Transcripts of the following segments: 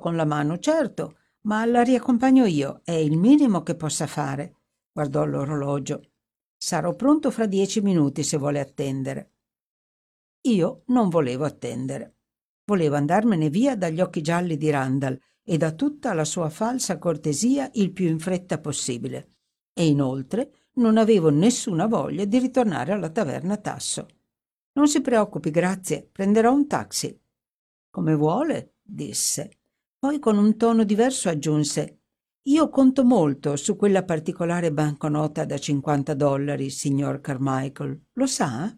con la mano, certo, ma la riaccompagno io, è il minimo che possa fare. Guardò l'orologio. Sarò pronto fra 10 minuti se vuole attendere. Io non volevo attendere. Volevo andarmene via dagli occhi gialli di Randall e da tutta la sua falsa cortesia il più in fretta possibile. E inoltre non avevo nessuna voglia di ritornare alla taverna Tasso. Non si preoccupi, grazie, prenderò un taxi. Come vuole, disse. Poi con un tono diverso aggiunse: io conto molto su quella particolare banconota da $50, signor Carmichael. Lo sa?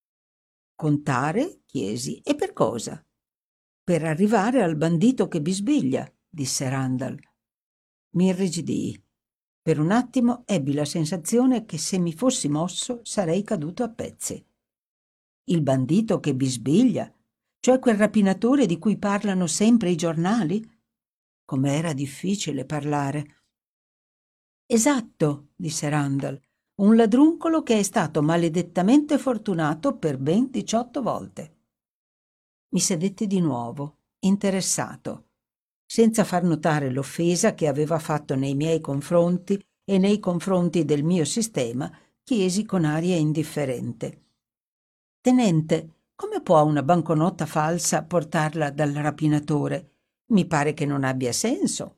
Contare? Chiesi. E per cosa? Per arrivare al bandito che bisbiglia, disse Randall. Mi irrigidii. Per un attimo ebbi la sensazione che se mi fossi mosso sarei caduto a pezzi. Il bandito che bisbiglia? Cioè quel rapinatore di cui parlano sempre i giornali? Com'era difficile parlare. Esatto, disse Randall, un ladruncolo che è stato maledettamente fortunato per ben 18 volte. Mi sedetti di nuovo, interessato, senza far notare l'offesa che aveva fatto nei miei confronti e nei confronti del mio sistema, chiesi con aria indifferente. Tenente, come può una banconota falsa portarla dal rapinatore? Mi pare che non abbia senso.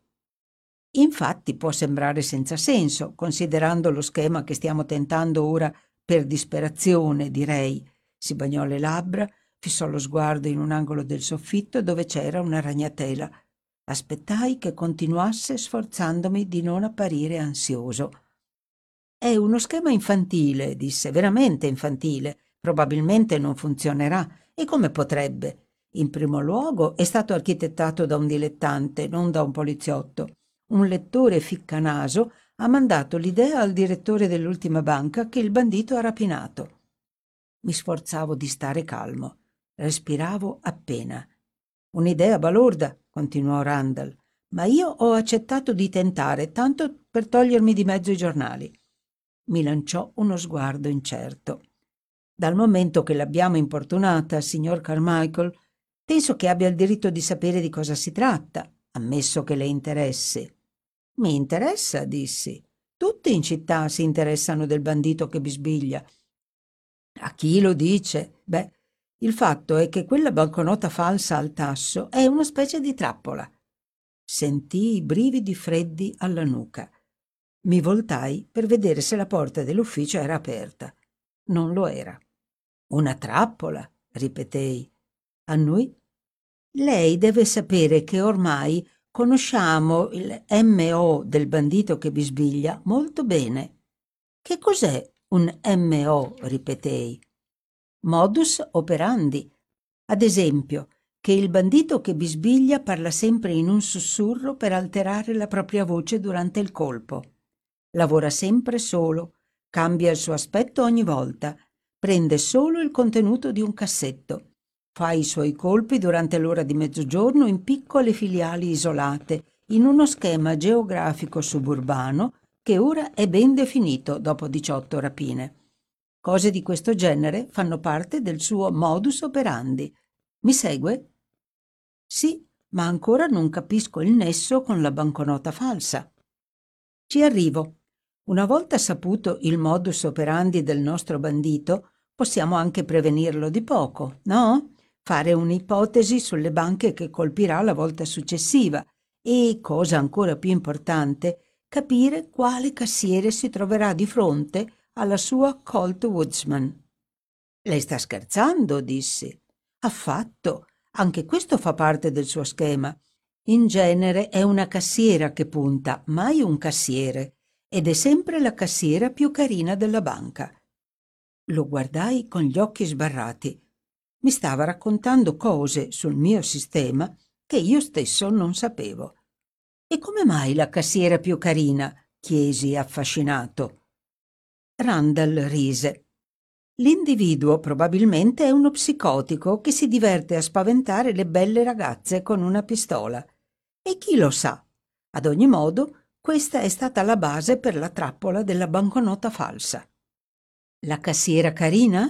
Infatti può sembrare senza senso, considerando lo schema che stiamo tentando ora per disperazione, direi. Si bagnò le labbra, fissò lo sguardo in un angolo del soffitto dove c'era una ragnatela. Aspettai che continuasse sforzandomi di non apparire ansioso. È uno schema infantile, disse, veramente infantile. Probabilmente non funzionerà. E come potrebbe? In primo luogo è stato architettato da un dilettante, non da un poliziotto. Un lettore ficcanaso ha mandato l'idea al direttore dell'ultima banca che il bandito ha rapinato. Mi sforzavo di stare calmo. Respiravo appena. Un'idea balorda, continuò Randall, ma io ho accettato di tentare, tanto per togliermi di mezzo i giornali. Mi lanciò uno sguardo incerto. Dal momento che l'abbiamo importunata, signor Carmichael, penso che abbia il diritto di sapere di cosa si tratta, ammesso che le interessi. Mi interessa, dissi. Tutti in città si interessano del bandito che bisbiglia. A chi lo dice? Beh, il fatto è che quella banconota falsa al tasso è una specie di trappola. Sentii i brividi freddi alla nuca. Mi voltai per vedere se la porta dell'ufficio era aperta. Non lo era. Una trappola, ripetei. A noi? Lei deve sapere che ormai conosciamo il MO del bandito che bisbiglia molto bene. Che cos'è un MO? Ripetei. Modus operandi. Ad esempio, che il bandito che bisbiglia parla sempre in un sussurro per alterare la propria voce durante il colpo. Lavora sempre solo, cambia il suo aspetto ogni volta, prende solo il contenuto di un cassetto. Fa i suoi colpi durante l'ora di mezzogiorno in piccole filiali isolate, in uno schema geografico suburbano che ora è ben definito dopo 18 rapine. Cose di questo genere fanno parte del suo modus operandi. Mi segue? Sì, ma ancora non capisco il nesso con la banconota falsa. Ci arrivo. Una volta saputo il modus operandi del nostro bandito, possiamo anche prevenirlo di poco, no? Fare un'ipotesi sulle banche che colpirà la volta successiva e, cosa ancora più importante, capire quale cassiere si troverà di fronte alla sua Colt Woodsman. Lei sta scherzando, dissi. Affatto, anche questo fa parte del suo schema. In genere è una cassiera che punta, mai un cassiere, ed è sempre la cassiera più carina della banca. Lo guardai con gli occhi sbarrati. Mi stava raccontando cose sul mio sistema che io stesso non sapevo. E come mai la cassiera più carina? Chiesi affascinato. Randall rise. L'individuo probabilmente è uno psicotico che si diverte a spaventare le belle ragazze con una pistola. E chi lo sa? Ad ogni modo, questa è stata la base per la trappola della banconota falsa. La cassiera carina?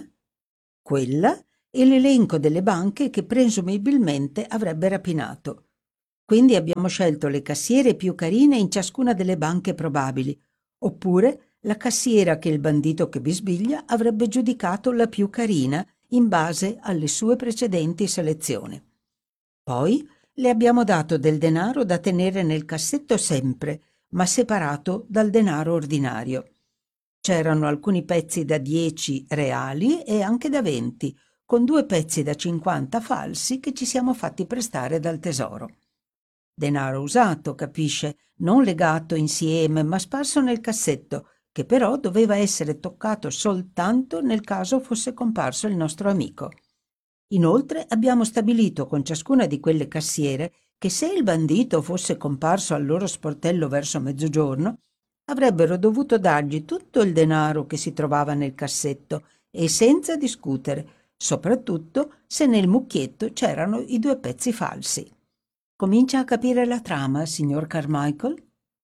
Quella e l'elenco delle banche che presumibilmente avrebbe rapinato. Quindi abbiamo scelto le cassiere più carine in ciascuna delle banche probabili, oppure la cassiera che il bandito che bisbiglia avrebbe giudicato la più carina in base alle sue precedenti selezioni. Poi le abbiamo dato del denaro da tenere nel cassetto sempre, ma separato dal denaro ordinario. C'erano alcuni pezzi da 10 reali e anche da 20, con 2 pezzi da 50 falsi che ci siamo fatti prestare dal tesoro. Denaro usato, capisce, non legato insieme, ma sparso nel cassetto, che però doveva essere toccato soltanto nel caso fosse comparso il nostro amico. Inoltre abbiamo stabilito con ciascuna di quelle cassiere che se il bandito fosse comparso al loro sportello verso mezzogiorno, avrebbero dovuto dargli tutto il denaro che si trovava nel cassetto e senza discutere, soprattutto se nel mucchietto c'erano i 2 pezzi falsi. Comincia a capire la trama, signor Carmichael?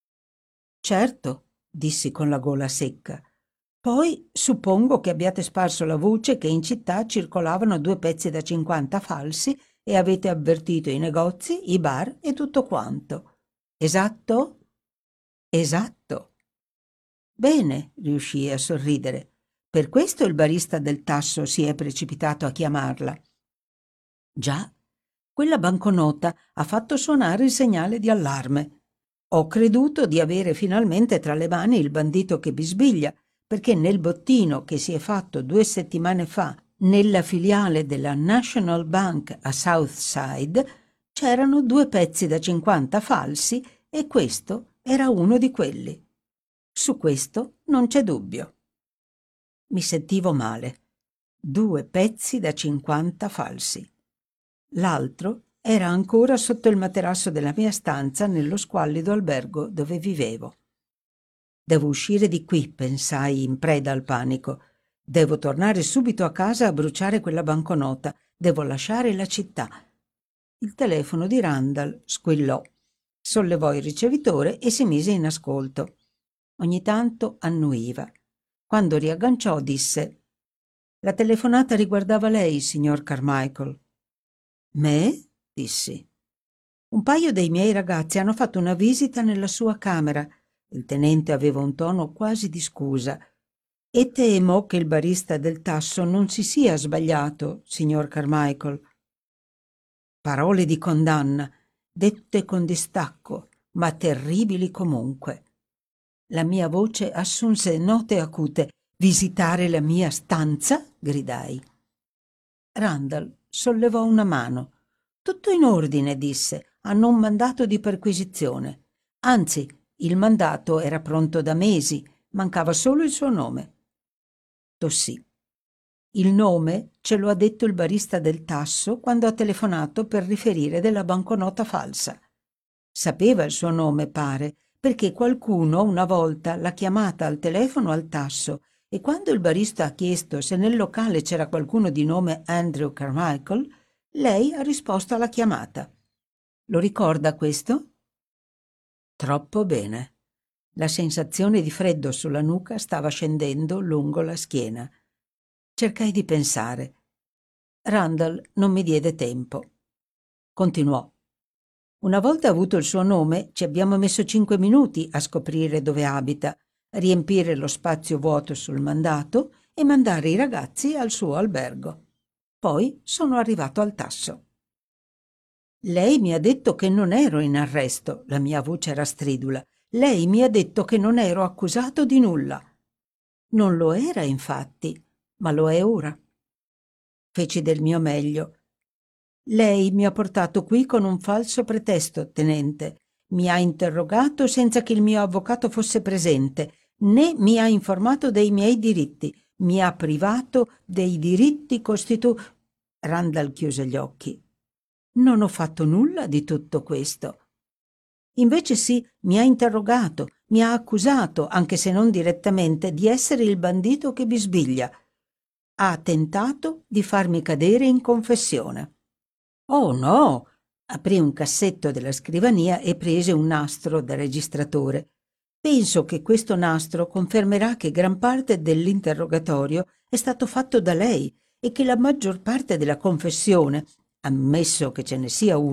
Certo, dissi con la gola secca. Poi suppongo che abbiate sparso la voce che in città circolavano 2 pezzi da 50 falsi e avete avvertito i negozi, i bar e tutto quanto. Esatto? Esatto. Bene, riuscii a sorridere. Per questo il barista del tasso si è precipitato a chiamarla. Già, quella banconota ha fatto suonare il segnale di allarme. Ho creduto di avere finalmente tra le mani il bandito che bisbiglia, perché nel bottino che si è fatto 2 settimane fa nella filiale della National Bank a Southside c'erano 2 pezzi da 50 falsi e questo era uno di quelli. Su questo non c'è dubbio. Mi sentivo male. 2 pezzi da 50 falsi. L'altro era ancora sotto il materasso della mia stanza nello squallido albergo dove vivevo. Devo uscire di qui, pensai in preda al panico. Devo tornare subito a casa a bruciare quella banconota. Devo lasciare la città. Il telefono di Randall squillò. Sollevò il ricevitore e si mise in ascolto. Ogni tanto annuiva. Quando riagganciò disse: «La telefonata riguardava lei, signor Carmichael». «Me?» dissi. «Un paio dei miei ragazzi hanno fatto una visita nella sua camera». Il tenente aveva un tono quasi di scusa. «E temo che il barista del tasso non si sia sbagliato, signor Carmichael». Parole di condanna, dette con distacco, ma terribili comunque. La mia voce assunse note acute. «Visitare la mia stanza?» gridai. Randall sollevò una mano. «Tutto in ordine», disse. «Hanno un mandato di perquisizione. Anzi, il mandato era pronto da mesi, mancava solo il suo nome». Tossì. «Il nome ce lo ha detto il barista del tasso quando ha telefonato per riferire della banconota falsa. Sapeva il suo nome, pare, perché qualcuno una volta l'ha chiamata al telefono al tasso e quando il barista ha chiesto se nel locale c'era qualcuno di nome Andrew Carmichael, lei ha risposto alla chiamata. Lo ricorda questo?» Troppo bene. La sensazione di freddo sulla nuca stava scendendo lungo la schiena. Cercai di pensare. Randall non mi diede tempo. Continuò. «Una volta avuto il suo nome, ci abbiamo messo 5 minuti a scoprire dove abita, riempire lo spazio vuoto sul mandato e mandare i ragazzi al suo albergo. Poi sono arrivato al tasso». «Lei mi ha detto che non ero in arresto», la mia voce era stridula. «Lei mi ha detto che non ero accusato di nulla». «Non lo era, infatti, ma lo è ora». Feci del mio meglio. «Lei mi ha portato qui con un falso pretesto, tenente. Mi ha interrogato senza che il mio avvocato fosse presente, né mi ha informato dei miei diritti. Mi ha privato dei diritti Randall chiuse gli occhi. «Non ho fatto nulla di tutto questo». «Invece sì, mi ha interrogato, mi ha accusato, anche se non direttamente, di essere il bandito che bisbiglia. Ha tentato di farmi cadere in confessione». «Oh no!» Aprì un cassetto della scrivania e prese un nastro da registratore. «Penso che questo nastro confermerà che gran parte dell'interrogatorio è stato fatto da lei e che la maggior parte della confessione, ammesso che ce ne sia una,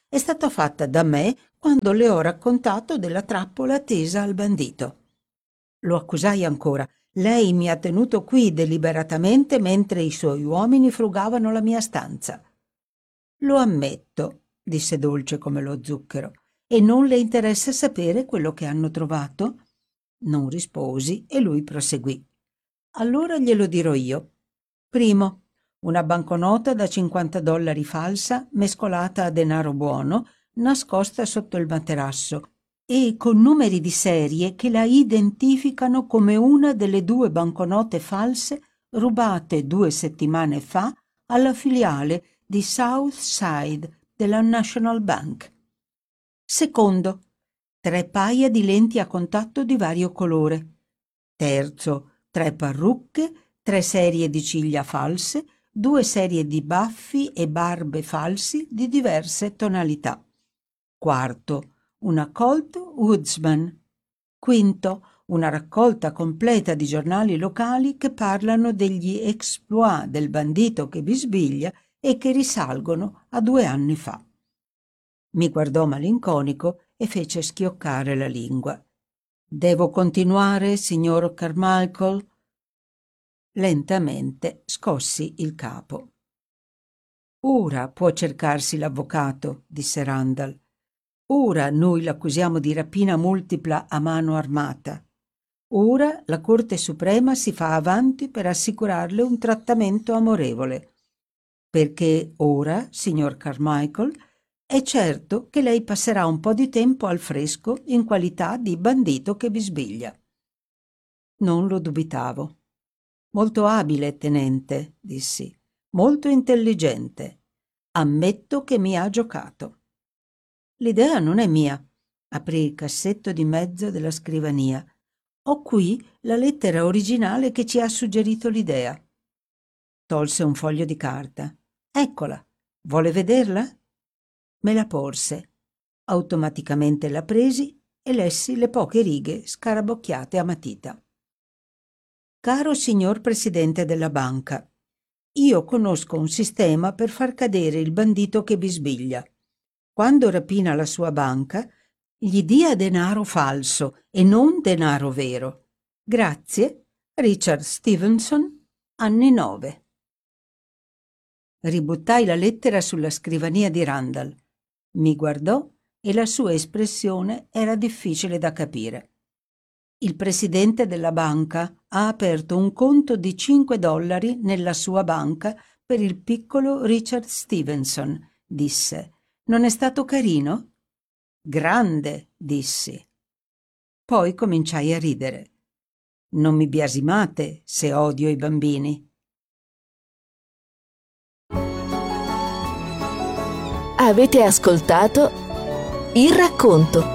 è stata fatta da me quando le ho raccontato della trappola tesa al bandito. Lo accusai ancora. Lei mi ha tenuto qui deliberatamente mentre i suoi uomini frugavano la mia stanza. Lo ammetto, disse dolce come lo zucchero. E non le interessa sapere quello che hanno trovato? Non risposi e lui proseguì. Allora glielo dirò io. Primo, una banconota da $50 falsa, mescolata a denaro buono, nascosta sotto il materasso e con numeri di serie che la identificano come una delle 2 banconote false rubate 2 settimane fa alla filiale di South Side della National Bank. Secondo, 3 paia di lenti a contatto di vario colore. Terzo, 3 parrucche, 3 serie di ciglia false, 2 serie di baffi e barbe falsi di diverse tonalità. Quarto, una Colt Woodsman. Quinto, una raccolta completa di giornali locali che parlano degli exploit del bandito che bisbiglia e che risalgono a 2 anni fa. Mi guardò malinconico e fece schioccare la lingua. Devo continuare, signor Carmichael? Lentamente scossi il capo. Ora può cercarsi l'avvocato, disse Randall. Ora noi l'accusiamo di rapina multipla a mano armata. Ora la Corte Suprema si fa avanti per assicurarle un trattamento amorevole. Perché ora, signor Carmichael, è certo che lei passerà un po' di tempo al fresco in qualità di bandito che bisbiglia. Non lo dubitavo. Molto abile, tenente, dissi. Molto intelligente. Ammetto che mi ha giocato. L'idea non è mia. Aprì il cassetto di mezzo della scrivania. Ho qui la lettera originale che ci ha suggerito l'idea. Tolse un foglio di carta. Eccola. Vuole vederla? Me la porse. Automaticamente la presi e lessi le poche righe scarabocchiate a matita. Caro signor Presidente della banca, io conosco un sistema per far cadere il bandito che bisbiglia. Quando rapina la sua banca, gli dia denaro falso e non denaro vero. Grazie, Richard Stevenson, anni 9. Ributtai la lettera sulla scrivania di Randall. Mi guardò e la sua espressione era difficile da capire. Il presidente della banca ha aperto un conto di $5 nella sua banca per il piccolo Richard Stevenson, disse. Non è stato carino? Grande, dissi. Poi cominciai a ridere. Non mi biasimate se odio i bambini. Avete ascoltato Il racconto.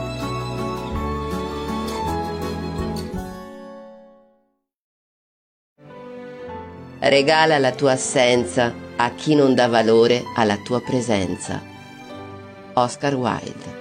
Regala la tua assenza a chi non dà valore alla tua presenza. Oscar Wilde.